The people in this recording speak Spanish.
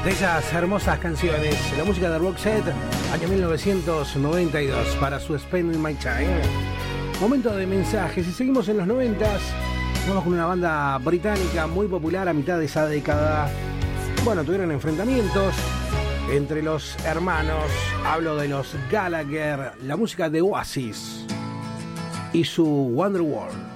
de esas hermosas canciones. La música de Roxette, año 1992, para su Spending My Time. Momento de mensajes y seguimos en los 90s. Vamos con una banda británica muy popular a mitad de esa década. Bueno, tuvieron enfrentamientos entre los hermanos. Hablo de los Gallagher, la música de Oasis y su Wonderworld.